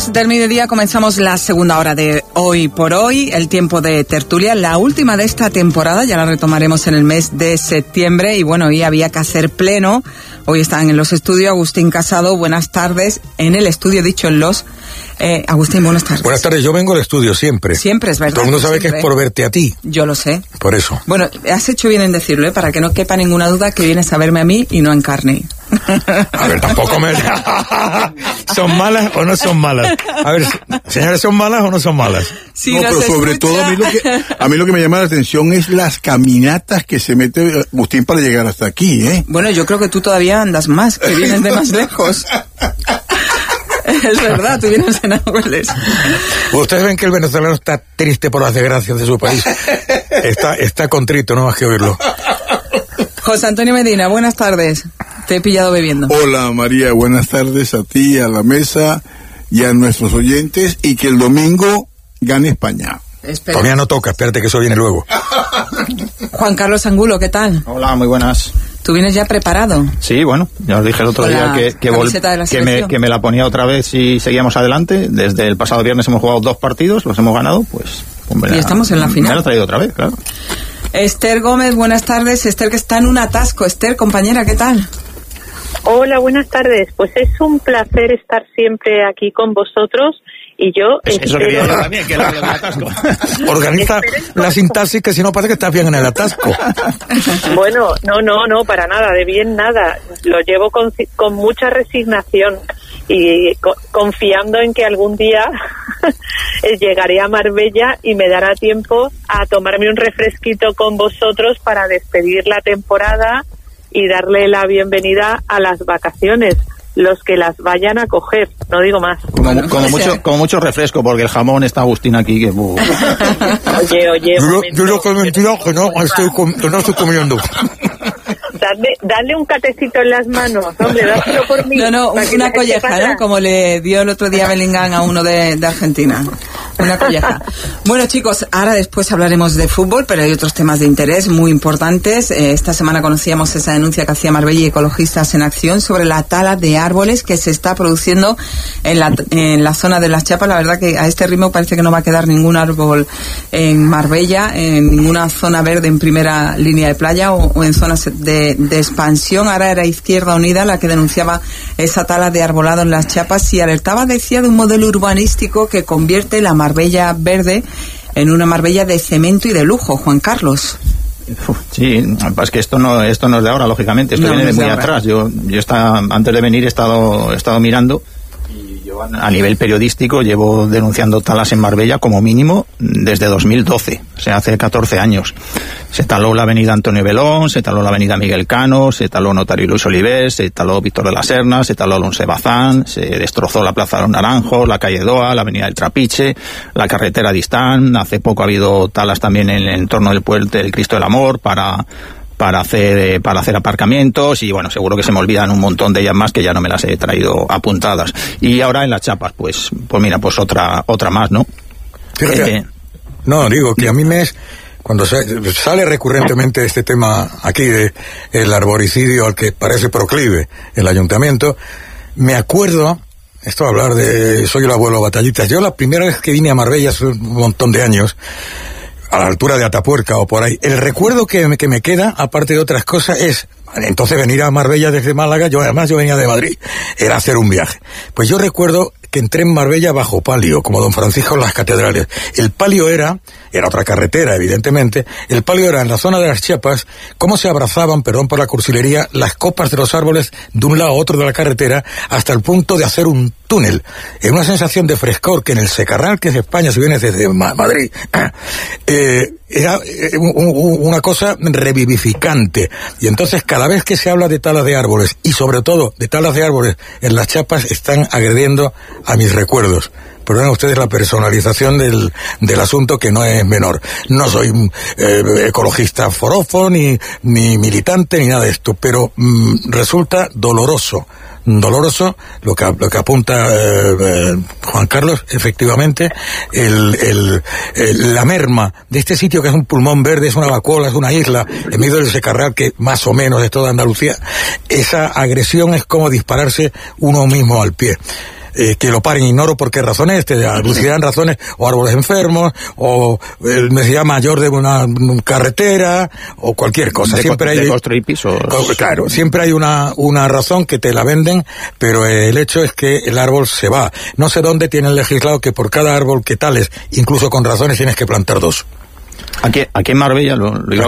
Del mediodía comenzamos la segunda hora de Hoy por Hoy, el tiempo de tertulia, la última de esta temporada, ya la retomaremos en el mes de septiembre y bueno, hoy había que hacer pleno. Hoy están en los estudios Agustín Casado, buenas tardes, en el estudio, dicho en los... Agustín, buenas tardes. Buenas tardes, yo vengo al estudio siempre. Siempre, es verdad. Todo el mundo sabe siempre. Que es por verte a ti. Yo lo sé. Por eso. Bueno, has hecho bien en decirlo, para que no quepa ninguna duda que vienes a verme a mí y no en carne. A ver, tampoco me... ¿Son malas o no son malas? A ver, señores, ¿son malas o no son malas? Sí, no, pero sobre todo a mí lo que me llama la atención es las caminatas que se mete Agustín para llegar hasta aquí, ¿eh? Bueno, yo creo que tú todavía andas más, que vienes de más lejos. Es verdad, tú vienes en Nápoles. Ustedes ven que el venezolano está triste por las desgracias de su país. Está contrito, no más que oírlo. José Antonio Medina, buenas tardes. Te he pillado bebiendo. Hola María, buenas tardes a ti, a la mesa y a nuestros oyentes, y que el domingo gane España. Todavía no toca, espérate que eso viene luego. Juan Carlos Angulo, ¿qué tal? Hola, muy buenas. ¿Tú vienes ya preparado? Sí, bueno, ya os dije el otro día que me la ponía otra vez si seguíamos adelante. Desde el pasado viernes hemos jugado 2 partidos, los hemos ganado, pues... Y estamos en la final. Me lo he traído otra vez, claro. Esther Gómez, buenas tardes. Esther, que está en un atasco. Esther, compañera, ¿qué tal? Hola, buenas tardes. Pues es un placer estar siempre aquí con vosotros. Y yo eso quería yo también, que era el atasco. Organiza la sintaxis, que si no parece que estás bien en el atasco. Bueno, no, para nada, de bien nada. Lo llevo con mucha resignación y confiando en que algún día llegaré a Marbella y me dará tiempo a tomarme un refresquito con vosotros para despedir la temporada y darle la bienvenida a las vacaciones. Los que las vayan a coger, no digo más. Como mucho refresco, porque el jamón está Agustín aquí, que... Oye, yo lo que he mentido que no estoy comiendo. Dale un catecito en las manos, hombre, dáselo por mí. No, una colleja, ¿no? Como le dio el otro día Bellingham a uno de Argentina. Una colleja. Bueno, chicos, ahora después hablaremos de fútbol, pero hay otros temas de interés muy importantes. Esta semana conocíamos esa denuncia que hacía Marbella y Ecologistas en Acción sobre la tala de árboles que se está produciendo en la zona de Las Chapas. La verdad que a este ritmo parece que no va a quedar ningún árbol en Marbella, en ninguna zona verde en primera línea de playa o en zonas de expansión. Ahora era Izquierda Unida la que denunciaba esa tala de arbolado en Las Chapas y alertaba, decía, de un modelo urbanístico que convierte la Marbella verde en una Marbella de cemento y de lujo. Juan Carlos. Sí, es que esto no es de ahora, lógicamente, esto viene de muy atrás. Yo antes de venir he estado mirando, y yo a nivel periodístico llevo denunciando talas en Marbella como mínimo desde 2012, o sea, hace 14 años. Se taló la avenida Antonio Belón, se taló la avenida Miguel Cano, se taló Notario Luis Oliver, se taló Víctor de la Serna, se taló Alonso Bazán, se destrozó la Plaza de los Naranjos, la calle Doa, la avenida del Trapiche, la carretera Distán. Hace poco ha habido talas también en el entorno del puente del Cristo del Amor para hacer aparcamientos, y bueno, seguro que se me olvidan un montón de ellas más que ya no me las he traído apuntadas. Y ahora en Las Chapas, pues mira, pues otra más, ¿no? No, digo que a mí cuando sale recurrentemente este tema aquí de el arboricidio al que parece proclive el ayuntamiento, me acuerdo, esto a hablar de soy el abuelo Batallitas, yo la primera vez que vine a Marbella hace un montón de años, a la altura de Atapuerca o por ahí, el recuerdo que me queda, aparte de otras cosas, es entonces venir a Marbella desde Málaga. Yo venía de Madrid, era hacer un viaje. Pues yo recuerdo que entré en Marbella bajo palio, como Don Francisco en las catedrales. El palio era otra carretera, evidentemente. El palio era en la zona de Las Chapas, cómo se abrazaban, perdón por la cursilería, las copas de los árboles de un lado a otro de la carretera, hasta el punto de hacer un túnel. En una sensación de frescor que en el Secarral, que es España, si vienes desde Madrid, era una cosa revivificante. Y entonces cada vez que se habla de talas de árboles, y sobre todo de talas de árboles en Las Chapas, están agrediendo a mis recuerdos. Perdonen ustedes la personalización del asunto, que no es menor. No soy ecologista forofo, ni militante, ni nada de esto, pero resulta doloroso lo que apunta Juan Carlos, efectivamente, la merma de este sitio, que es un pulmón verde, es una vacuola, es una isla en medio del Secarral, que más o menos es toda Andalucía. Esa agresión es como dispararse uno mismo al pie. que lo paren. Ignoro por qué razones, lucirán razones o árboles enfermos o necesidad mayor de una carretera o cualquier cosa. Siempre hay construir pisos. Claro, siempre hay una razón que te la venden, pero el hecho es que el árbol se va. No sé dónde tienen legislado que por cada árbol que tales, incluso con razones, tienes que plantar 2. Aquí en Marbella lo iba a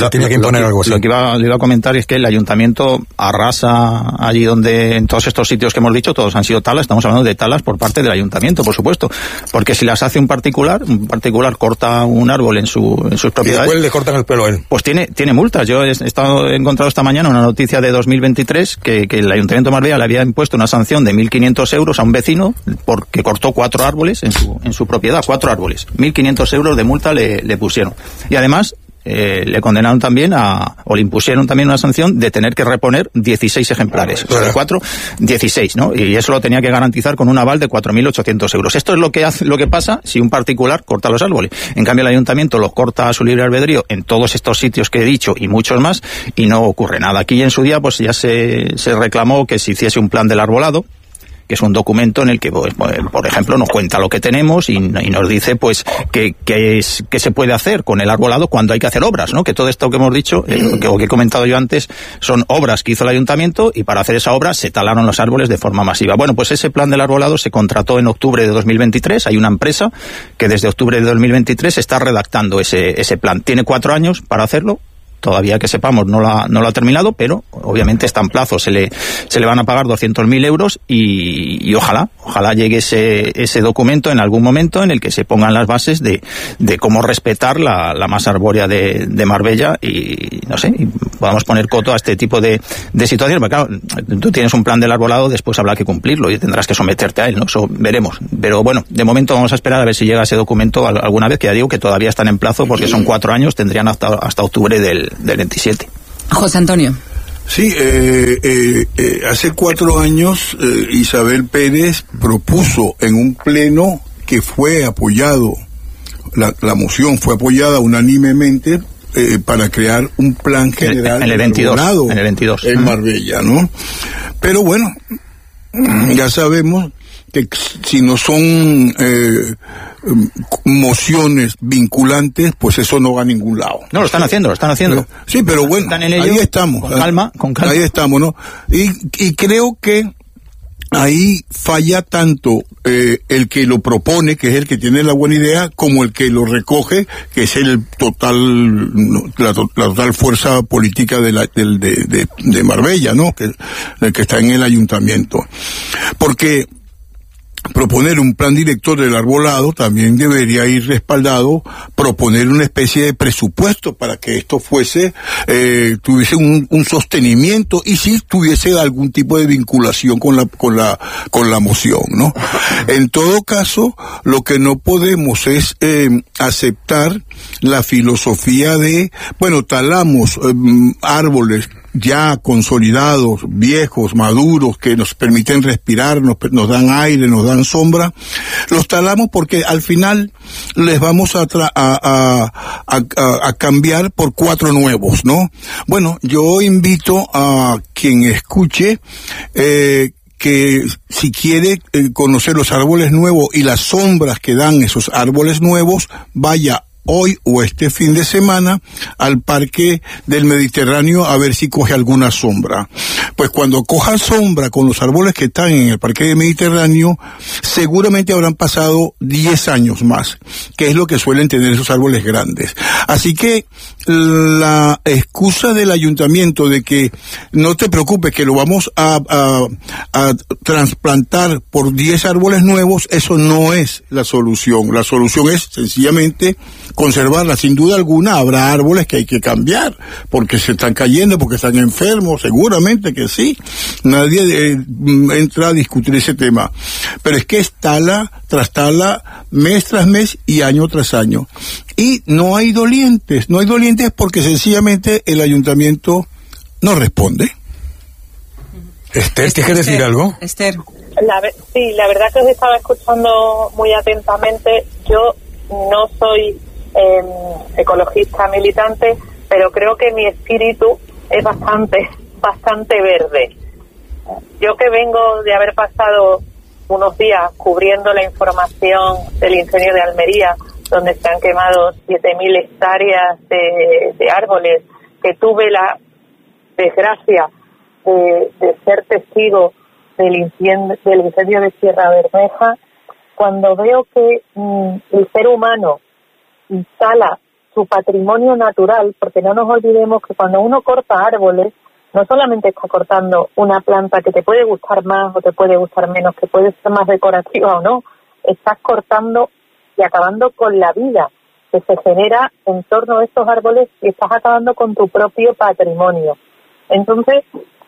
comentar es que el ayuntamiento arrasa allí donde, en todos estos sitios que hemos dicho, todos han sido talas. Estamos hablando de talas por parte del ayuntamiento, por supuesto, porque si las hace un particular corta un árbol en sus propiedades, y después le cortan el pelo a él. Pues tiene multas. Yo he encontrado esta mañana una noticia de 2023 que el ayuntamiento de Marbella le había impuesto una sanción de 1.500 euros a un vecino porque cortó 4 árboles en su propiedad, 4 árboles. 1.500 euros de multa le pusieron. Y además le condenaron también o le impusieron también una sanción de tener que reponer 16 ejemplares. O sea, de 4, 16, ¿no? Y eso lo tenía que garantizar con un aval de 4.800 euros. Esto es lo que pasa si un particular corta los árboles. En cambio, el ayuntamiento los corta a su libre albedrío en todos estos sitios que he dicho y muchos más, y no ocurre nada. Aquí en su día pues ya se reclamó que se hiciese un plan del arbolado, que es un documento en el que, pues, por ejemplo, nos cuenta lo que tenemos y nos dice, pues, qué se puede hacer con el arbolado cuando hay que hacer obras, ¿no? Que todo esto que hemos dicho, que he comentado yo antes, son obras que hizo el ayuntamiento y para hacer esa obra se talaron los árboles de forma masiva. Bueno, pues ese plan del arbolado se contrató en octubre de 2023. Hay una empresa que desde octubre de 2023 está redactando ese plan. Tiene 4 años para hacerlo. Todavía que sepamos no lo ha terminado, pero obviamente está en plazo. Se le van a pagar 200.000 euros y ojalá llegue ese documento en algún momento en el que se pongan las bases de cómo respetar la masa arbórea de Marbella y no sé, y podamos poner coto a este tipo de situaciones. Porque claro, tú tienes un plan del arbolado, después habrá que cumplirlo y tendrás que someterte a él, ¿no? Eso veremos. Pero bueno, de momento vamos a esperar a ver si llega ese documento alguna vez, que ya digo que todavía están en plazo porque son 4 años, tendrían hasta octubre del 27. José Antonio. Sí, hace 4 años Isabel Pérez propuso en un pleno que fue apoyado, la moción fue apoyada unánimemente para crear un plan general en el 22 en Marbella, ¿no? Pero bueno, ya sabemos que si no son mociones vinculantes, pues eso no va a ningún lado. No, lo están haciendo. Sí, pero bueno, ahí estamos. Con calma. Ahí estamos, ¿no? Y creo que ahí falla tanto el que lo propone, que es el que tiene la buena idea, como el que lo recoge, que es la total fuerza política de Marbella, ¿no? El que está en el ayuntamiento. Porque proponer un plan director del arbolado también debería ir respaldado, proponer una especie de presupuesto para que esto tuviese un sostenimiento y si tuviese algún tipo de vinculación con la moción, ¿no? En todo caso, lo que no podemos es aceptar la filosofía de, bueno, talamos árboles ya consolidados, viejos, maduros, que nos permiten respirar, nos dan aire, nos dan sombra, los talamos porque al final les vamos a cambiar por 4 nuevos, ¿no? Bueno, yo invito a quien escuche que si quiere conocer los árboles nuevos y las sombras que dan esos árboles nuevos, vaya hoy o este fin de semana al Parque del Mediterráneo a ver si coge alguna sombra. Pues cuando coja sombra con los árboles que están en el Parque del Mediterráneo, seguramente habrán pasado 10 años más, que es lo que suelen tener esos árboles grandes. Así que la excusa del ayuntamiento de que no te preocupes, que lo vamos a trasplantar por 10 árboles nuevos, eso no es la solución. La solución es sencillamente conservarla. Sin duda alguna habrá árboles que hay que cambiar porque se están cayendo, porque están enfermos, seguramente que sí. Nadie entra a discutir ese tema. Pero es que es tala tras tala, mes tras mes y año tras año. Y no hay dolientes porque sencillamente el ayuntamiento no responde. Esther, ¿quieres decir algo? Esther. Sí, la verdad que os estaba escuchando muy atentamente. Yo no soy ecologista militante, pero creo que mi espíritu es bastante verde. Yo que vengo de haber pasado unos días cubriendo la información del incendio de Almería, donde se han quemado 7.000 hectáreas de árboles, que tuve la desgracia de ser testigo del incendio de Sierra Bermeja. Cuando veo que el ser humano instala su patrimonio natural, porque no nos olvidemos que cuando uno corta árboles, no solamente está cortando una planta que te puede gustar más o te puede gustar menos, que puede ser más decorativa o no, estás cortando y acabando con la vida que se genera en torno a estos árboles y estás acabando con tu propio patrimonio. Entonces,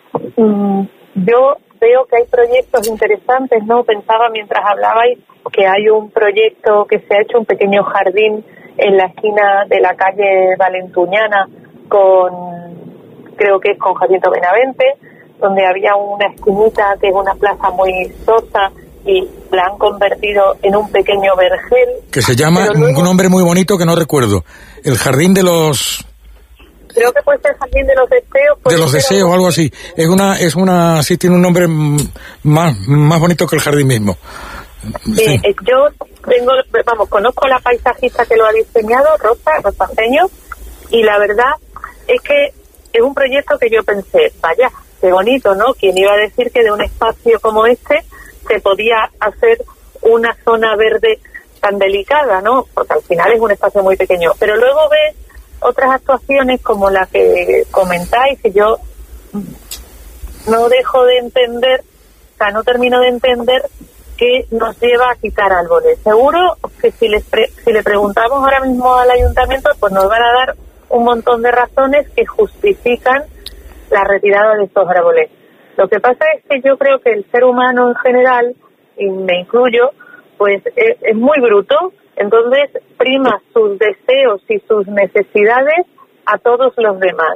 yo veo que hay proyectos interesantes, ¿no? Pensaba mientras hablabais que hay un proyecto que se ha hecho, un pequeño jardín en la esquina de la calle Valentuñana creo que es con Jacinto Benavente, donde había una esquinita que es una plaza muy sosa y la han convertido en un pequeño vergel. Que se llama, luego, un nombre muy bonito que no recuerdo, el Jardín de los... Creo que puede ser el Jardín de los Deseos. De los Deseos o algo así. Sí, tiene un nombre más bonito que el jardín mismo. Sí. Yo conozco a la paisajista que lo ha diseñado, Rosa Peño, y la verdad es que es un proyecto que yo pensé, vaya, qué bonito, ¿no? ¿Quién iba a decir que de un espacio como este se podía hacer una zona verde tan delicada, ¿no? Porque al final es un espacio muy pequeño. Pero luego ves otras actuaciones como la que comentáis, y yo no dejo de entender, no termino de entender que nos lleva a quitar árboles. Seguro que si le preguntamos ahora mismo al ayuntamiento, pues nos van a dar un montón de razones que justifican la retirada de estos árboles. Lo que pasa es que yo creo que el ser humano en general, y me incluyo, pues es muy bruto, entonces prima sus deseos y sus necesidades a todos los demás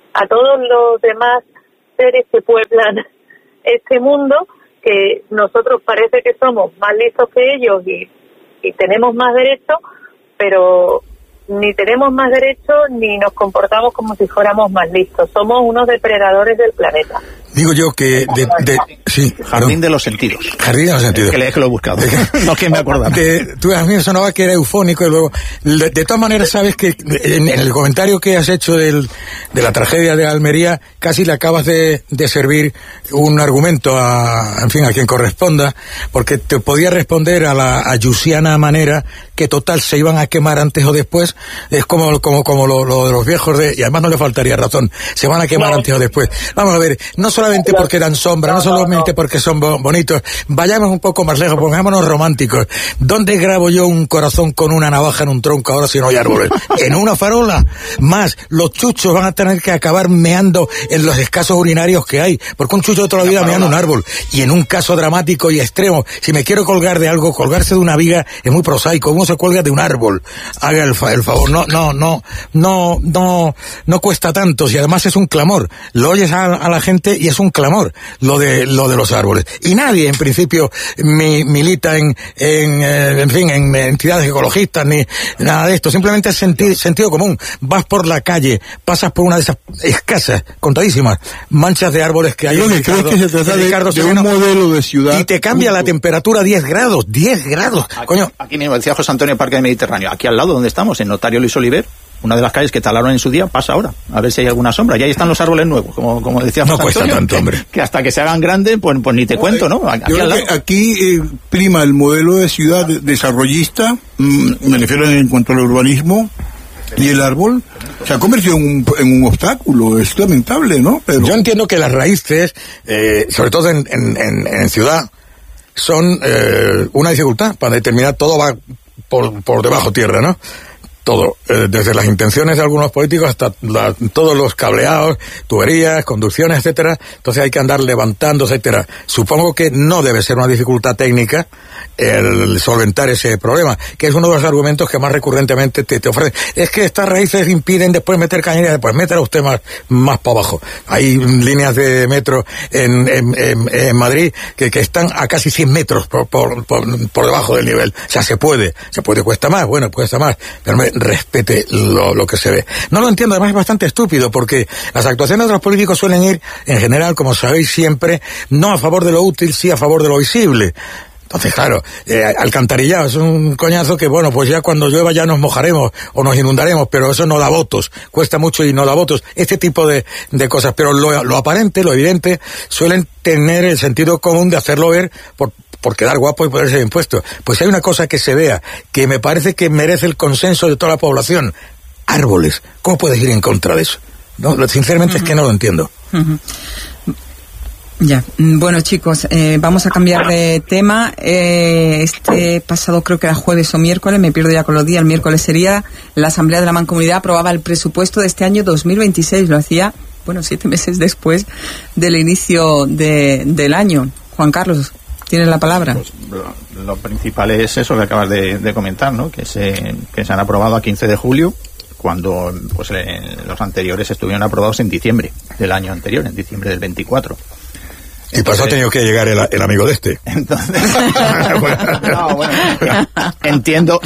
seres que pueblan este mundo, que nosotros parece que somos más listos que ellos y tenemos más derechos, pero ni tenemos más derechos ni nos comportamos como si fuéramos más listos. Somos unos depredadores del planeta. Digo yo que... sí, Jardín de los Sentidos. Jardín de los Sentidos. Es que lo he buscado. No que me acordaba. Tú a mí me sonaba que era eufónico y luego... De todas maneras, sabes que en el comentario que has hecho de la tragedia de Almería, casi le acabas de servir un argumento a quien corresponda, porque te podía responder a la ayusiana manera que total se iban a quemar antes o después. Es como lo de los viejos y además no le faltaría razón, se van a quemar antes o después. Vamos a ver, no solamente porque dan sombra, no solamente porque son bonitos, vayamos un poco más lejos, pongámonos románticos. ¿Dónde grabo yo un corazón con una navaja en un tronco ahora si no hay árboles? ¿En una farola? Más, los chuchos van a tener que acabar meando en los escasos urinarios que hay, porque un chucho de toda la vida mea en un árbol. Y en un caso dramático y extremo, si me quiero colgar de algo, colgarse de una viga es muy prosaico. Uno se cuelga de un árbol. Haga el favor, no cuesta tanto, y además es un clamor. Lo oyes a la gente y es un clamor lo de los árboles. Y nadie, en principio, milita en entidades ecologistas ni nada de esto. Simplemente es sentido común. Vas por la calle, pasas por una de esas escasas, contadísimas manchas de árboles que hay. Yo creo que se trata de un modelo de ciudad. Y te cambia la temperatura 10 grados. 10 grados. Coño. Aquí mismo decía José Antonio, Parque del Mediterráneo. Aquí al lado donde estamos, en Notario Luis Oliver, una de las calles que talaron en su día, pasa ahora, a ver si hay alguna sombra. Y ahí están los árboles nuevos, como decía José Antonio. No cuesta tanto, hombre. Que hasta que se hagan grandes, pues ni te cuento, ¿no? Aquí prima el modelo de ciudad desarrollista, me refiero en cuanto al urbanismo, y el árbol se ha convertido en un obstáculo. Es lamentable, ¿no? Pero yo entiendo que las raíces, sobre todo en ciudad, son una dificultad para determinar. Todo va por debajo tierra, ¿no? Todo, desde las intenciones de algunos políticos hasta todos los cableados, tuberías, conducciones, etcétera. Entonces hay que andar levantando, etcétera. Supongo que no debe ser una dificultad técnica el solventar ese problema, que es uno de los argumentos que más recurrentemente te ofrecen. Es que estas raíces impiden después meter cañerías, pues métela usted más para abajo. Hay líneas de metro en Madrid que están a casi 100 metros por debajo del nivel. O sea, se puede, cuesta más, pero respete lo que se ve. No lo entiendo, además es bastante estúpido, porque las actuaciones de los políticos suelen ir, en general, como sabéis siempre, no a favor de lo útil, sí a favor de lo visible. Entonces, claro, alcantarillado es un coñazo que, bueno, pues ya cuando llueva ya nos mojaremos o nos inundaremos, pero eso no da votos, cuesta mucho y no da votos. Este tipo de cosas, pero lo aparente, lo evidente, suelen tener el sentido común de hacerlo ver por quedar guapo y ponerse bien puesto. Pues hay una cosa que se vea, que me parece que merece el consenso de toda la población. Árboles. ¿Cómo puedes ir en contra de eso? No, sinceramente es que no lo entiendo. Ya, bueno chicos, vamos a cambiar de tema. Este pasado, creo que era jueves o miércoles, me pierdo ya con los días, el miércoles sería, la Asamblea de la Mancomunidad aprobaba el presupuesto de este año 2026, lo hacía, 7 meses después del inicio del año. Juan Carlos, tienes la palabra. Pues, lo principal es eso que acabas de comentar, ¿no? Que se han aprobado a 15 de julio, cuando pues los anteriores estuvieron aprobados en diciembre del año anterior, en diciembre del 24. Y pasó ha tenido que llegar el amigo de este. Entonces, entiendo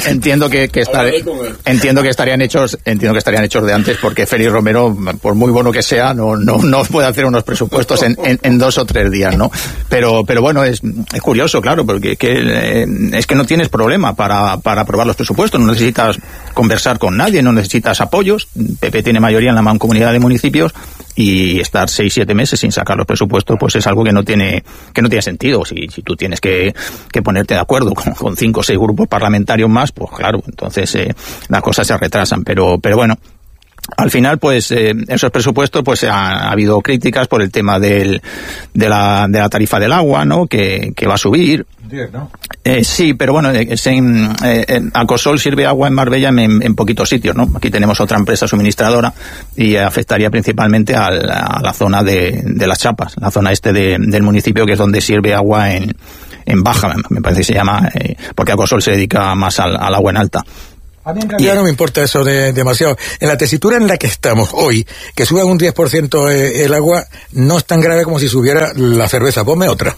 que estarían hechos de antes, porque Félix Romero, por muy bueno que sea, no puede hacer unos presupuestos en 2 o 3 días, ¿no? Pero bueno, es curioso, claro, porque es que no tienes problema para aprobar los presupuestos, no necesitas conversar con nadie, no necesitas apoyos. PP tiene mayoría en la Mancomunidad de Municipios, y estar 6-7 meses sin sacar los presupuestos, pues es algo que no tiene sentido. Si tú tienes que ponerte de acuerdo con 5 o 6 grupos parlamentarios más, pues claro, entonces las cosas se retrasan. Pero bueno, al final, pues esos presupuestos, pues ha habido críticas por el tema de la tarifa del agua, ¿no? Que va a subir. 10, ¿no? Sí, pero bueno, Acosol sirve agua en Marbella en poquitos sitios, ¿no? Aquí tenemos otra empresa suministradora y afectaría principalmente a la zona de las Chapas, la zona del municipio, que es donde sirve agua en baja, me parece que se llama, porque Acosol se dedica más al agua en alta. A mí en realidad no me importa eso demasiado. En la tesitura en la que estamos hoy, que suba un 10% el agua, no es tan grave como si subiera la cerveza. Ponme otra.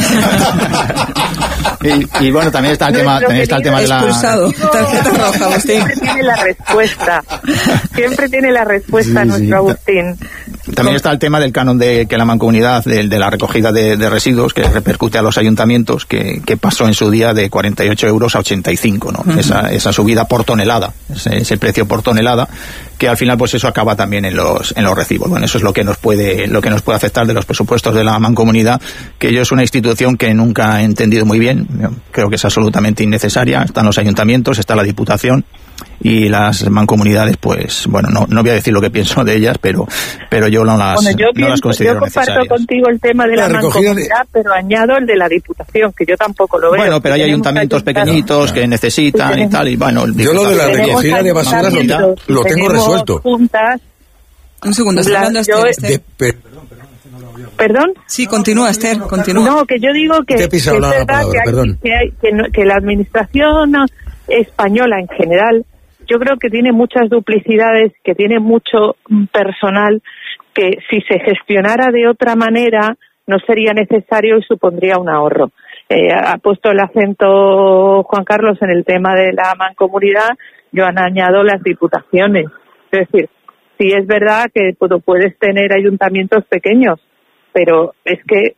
y bueno, también está el tema de la... Expulsado, tarjeta roja, Agustín. Siempre tiene la respuesta nuestro Agustín. También está el tema del canon que la Mancomunidad, de la recogida de residuos, que repercute a los ayuntamientos, que pasó en su día de 48 euros a 85, ¿no? Uh-huh. Esa subida por tonelada, ese precio por tonelada, que al final pues eso acaba también en los recibos. Bueno, eso es lo que nos puede afectar de los presupuestos de la Mancomunidad, que yo es una institución que nunca he entendido muy bien. Yo creo que es absolutamente innecesaria. Están los ayuntamientos, está la Diputación, y las mancomunidades, pues bueno, no voy a decir lo que pienso de ellas, pero yo no las considero necesarias. Yo comparto contigo el tema de la mancomunidad, pero añado el de la Diputación, que yo tampoco lo veo. Bueno, pero hay ayuntamientos pequeñitos que necesitan y tal, y bueno... Yo lo de la recogida de basuras lo tengo resuelto. Juntas. Un segundo, está hablando Esther. ¿Perdón? Sí, continúa, Esther, continúa. No, que yo digo que es verdad que la administración española en general, yo creo que tiene muchas duplicidades, que tiene mucho personal, que si se gestionara de otra manera no sería necesario y supondría un ahorro. Ha puesto el acento Juan Carlos en el tema de la mancomunidad, yo añado las diputaciones. Es decir, sí es verdad que puedes tener ayuntamientos pequeños, pero es que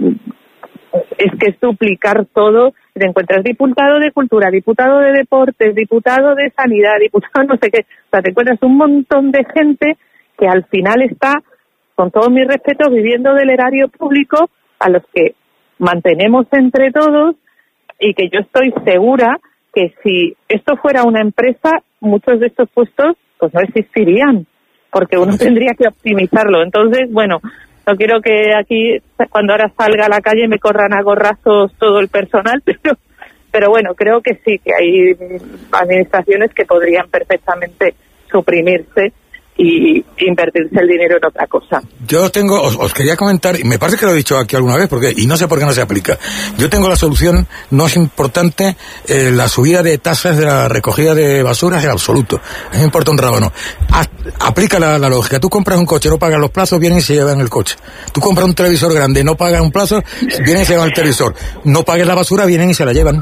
es duplicar todo. Te encuentras diputado de Cultura, diputado de Deportes, diputado de Sanidad, diputado no sé qué. O sea, te encuentras un montón de gente que al final está, con todo mi respeto, viviendo del erario público, a los que mantenemos entre todos, y que yo estoy segura que si esto fuera una empresa, muchos de estos puestos pues no existirían, porque uno tendría que optimizarlo. Entonces, bueno, no quiero que aquí, cuando ahora salga a la calle, me corran a gorrazos todo el personal, pero bueno, creo que sí, que hay administraciones que podrían perfectamente suprimirse y invertirse el dinero en otra cosa. Yo os quería comentar, y me parece que lo he dicho aquí alguna vez, y no sé por qué no se aplica. Yo tengo la solución, no es importante la subida de tasas de la recogida de basuras en absoluto. A mí me importa un rábano. Aplica la lógica. Tú compras un coche, no pagas los plazos, vienen y se llevan el coche. Tú compras un televisor grande, no pagas un plazo, vienen y se llevan el televisor. No pagues la basura, vienen y se la llevan.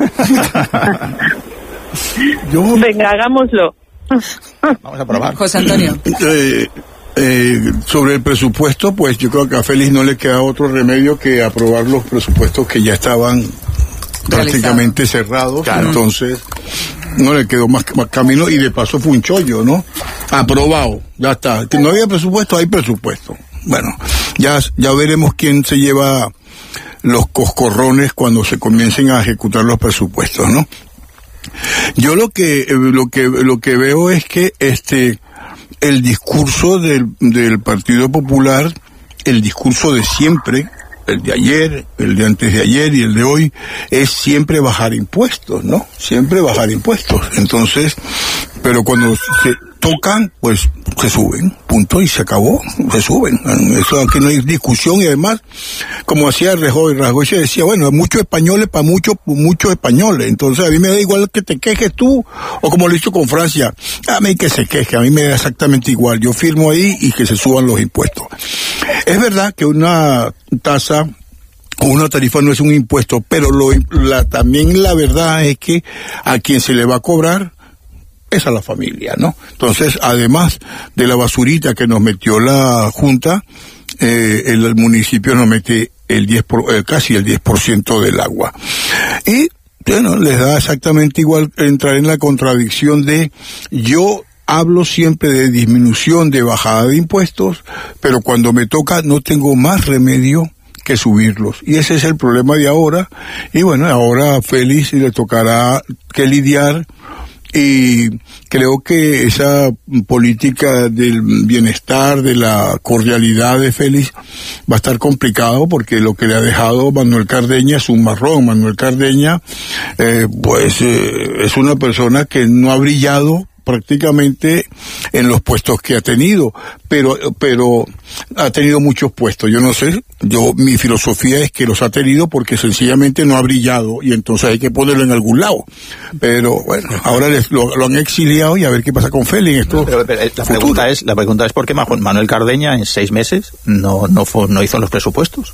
Venga, hagámoslo. Vamos a probar. José Antonio. Sobre el presupuesto, pues yo creo que a Félix no le queda otro remedio que aprobar los presupuestos que ya estaban prácticamente cerrados, claro. Entonces no le quedó más camino y de paso fue un chollo, ¿no? Aprobado, ya está. Que no había presupuesto, hay presupuesto. Bueno, ya veremos quién se lleva los coscorrones cuando se comiencen a ejecutar los presupuestos, ¿no? Yo lo que veo es que el discurso del Partido Popular, el discurso de siempre, el de ayer, el de antes de ayer y el de hoy, es siempre bajar impuestos, ¿no? Siempre bajar impuestos. Entonces, pero cuando se tocan, pues se suben, punto, y se acabó, se suben. Eso aquí no hay discusión, y además, como hacía Rajoy se decía, bueno, muchos españoles para muchos españoles. Entonces a mí me da igual que te quejes tú, o como lo hizo con Francia, a mí que se queje, a mí me da exactamente igual, yo firmo ahí y que se suban los impuestos. Es verdad que una tasa o una tarifa no es un impuesto, pero también la verdad es que a quien se le va a cobrar es a la familia, ¿no? Entonces, además de la basurita que nos metió la Junta, el municipio nos mete casi el 10% del agua. Y, bueno, les da exactamente igual entrar en la contradicción de yo hablo siempre de disminución, de bajada de impuestos, pero cuando me toca no tengo más remedio que subirlos. Y ese es el problema de ahora. Y bueno, ahora a Félix le tocará que lidiar. Y creo que esa política del bienestar, de la cordialidad de Félix va a estar complicado, porque lo que le ha dejado Manuel Cardeña es un marrón. Manuel Cardeña, es una persona que no ha brillado prácticamente en los puestos que ha tenido, pero ha tenido muchos puestos. Yo no sé, mi filosofía es que los ha tenido porque sencillamente no ha brillado, y entonces hay que ponerlo en algún lado. Pero bueno, ahora lo han exiliado, y a ver qué pasa con Félix. La pregunta es ¿por qué Manuel Cardeña en 6 meses no hizo los presupuestos?